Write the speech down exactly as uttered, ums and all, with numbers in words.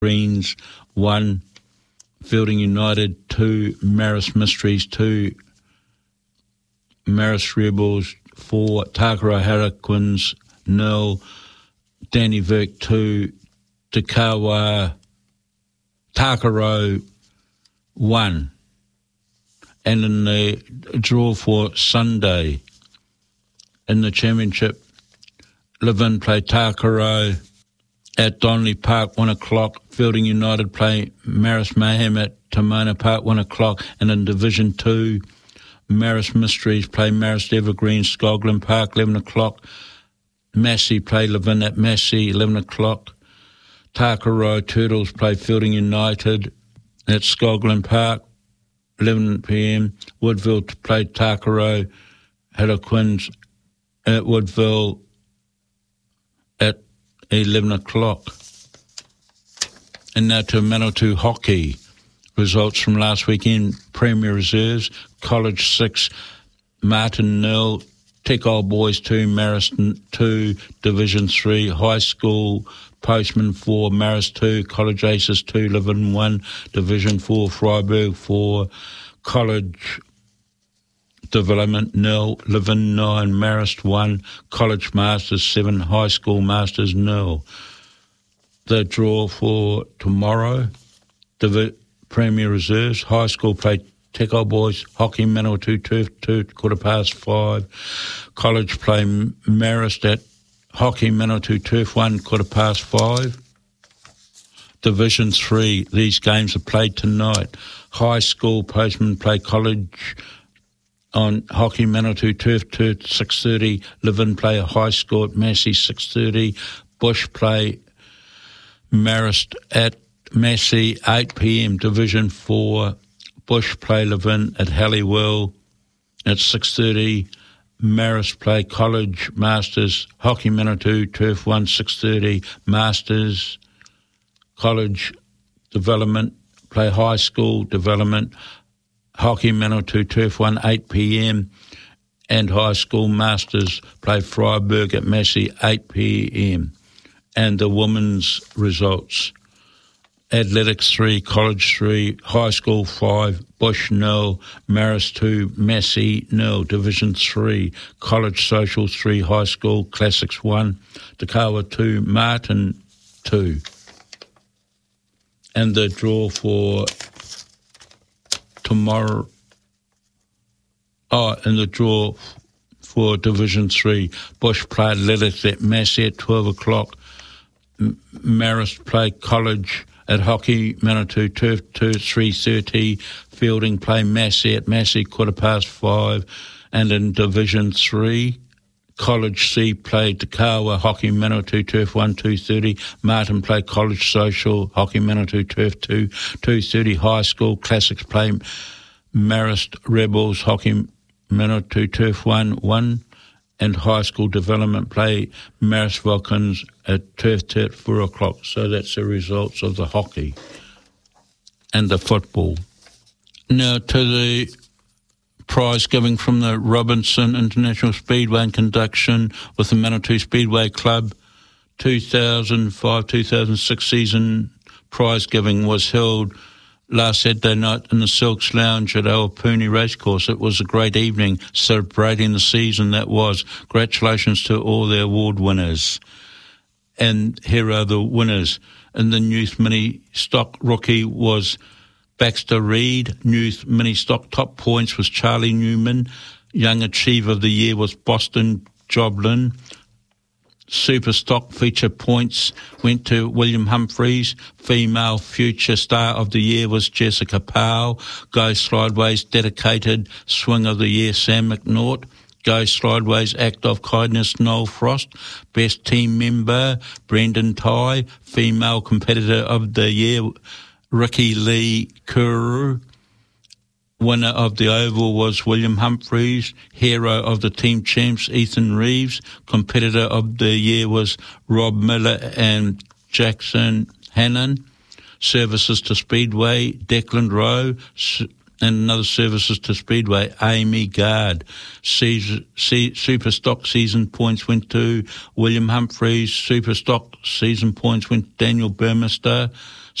Greens one, Fielding United two, Marist Mysteries two, Marist Rebels four, Takaro Harlequins nil, Danny Vick two, Takawa Takaro one. And in the draw for Sunday in the championship, Levin play Takaro at Donnelly Park, one o'clock. Fielding United play Marist Mayhem at Timona Park, one o'clock. And in Division two, Marist Mysteries play Marist Evergreen, Skoglin Park, eleven o'clock. Massey play Levin at Massey, eleven o'clock. Takaro Turtles play Fielding United at Skoglin Park, eleven p.m. Woodville play Takaro Harlequins at Woodville at eleven o'clock. And now to Manawatu hockey. Results from last weekend: Premier Reserves, College six, Martin nil, Tech Old Boys two, Marist two, Division three, High School Postman four, Marist two, College Aces two, Levin one, Division four, Freiburg four, College Development nil, Levin nine, Marist one, College Masters seven, High School Masters nil. The draw for tomorrow, Div- Premier Reserves, High School play Tech Old Boys, Hockey Manawatu Turf two, quarter past five. College play Marist at Hockey Manawatu Turf one, quarter past five. Division three, these games are played tonight. High School Postman play College on Hockey Manawatu Turf two, six thirty. Levin play a High School at Massey, six thirty. Bush play Marist at Massey, eight p.m. Division four. Bush play Levin at Halliwell at six thirty. Marist play College Masters, Hockey Manawatu Turf one, six thirty. Masters, College Development play High School Development, Hockey Manawatu Turf one, eight p.m. And High School Masters play Freiburg at Massey, eight p.m. And the women's results: Athletics three, College three, High School five, Bush nil, Marist two, Massey nil. Division three, College Socials three, High School Classics one, Takawa two, Martin two. And the draw for tomorrow, oh, and the draw for Division three, Bush play Athletics at Massey at twelve o'clock, Marist play College at Hockey Manawatu Turf two, three thirty. Fielding play Massey at Massey, quarter past five. And in Division three, College C play Takawa Hockey Manawatu Turf one, two thirty. Martin play College Social Hockey Manawatu Turf two, two thirty. High School Classics play Marist Rebels Hockey Manawatu Turf one, one. And High School Development play Marist Vulcans at Turf two at four o'clock. So that's the results of the hockey and the football. Now to the prize giving from the Robinson International Speedway and Conduction with the Manawatu Speedway Club. two thousand five two thousand six season prize giving was held last Saturday night in the Silks Lounge at Awapuni Racecourse. It was a great evening celebrating the season that was. Congratulations to all the award winners. And here are the winners. In the Youth Mini Stock rookie was Baxter Reed. Youth Mini Stock top points was Charlie Newman. Young Achiever of the Year was Boston Joblin. Super Stock feature points went to William Humphreys. Female Future Star of the Year was Jessica Powell. Go Slideways Dedicated Swing of the Year, Sam McNaught. Go Slideways Act of Kindness, Noel Frost. Best Team Member, Brendan Ty. Female Competitor of the Year, Ricky Lee Kuru. Winner of the Oval was William Humphreys. Hero of the Team Champs, Ethan Reeves. Competitor of the Year was Rob Miller and Jackson Hannon. Services to Speedway, Declan Rowe. And another Services to Speedway, Amy Gard. Season, se- Super Stock season points went to William Humphreys. Super Stock season points went to Daniel Burmester.